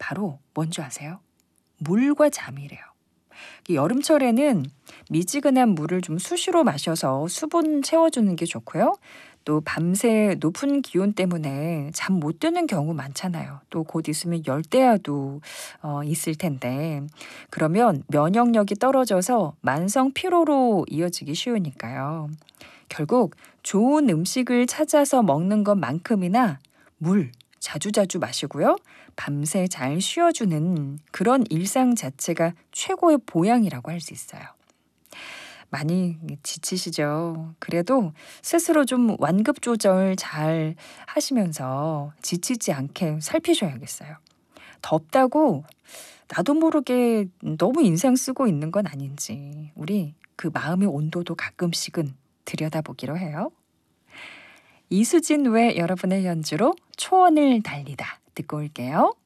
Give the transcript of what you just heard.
바로 뭔지 아세요? 물과 잠이래요. 여름철에는 미지근한 물을 좀 수시로 마셔서 수분 채워주는 게 좋고요. 또 밤새 높은 기온 때문에 잠 못 드는 경우 많잖아요. 또 곧 있으면 열대야도 있을 텐데 그러면 면역력이 떨어져서 만성 피로로 이어지기 쉬우니까요. 결국 좋은 음식을 찾아서 먹는 것만큼이나 물 자주자주 마시고요. 밤새 잘 쉬어주는 그런 일상 자체가 최고의 보양이라고 할 수 있어요. 많이 지치시죠? 그래도 스스로 좀 완급 조절 잘 하시면서 지치지 않게 살피셔야겠어요. 덥다고 나도 모르게 너무 인상 쓰고 있는 건 아닌지 우리 그 마음의 온도도 가끔씩은 들여다보기로 해요. 이수진 외 여러분의 연주로 초원을 달리다 듣고 올게요.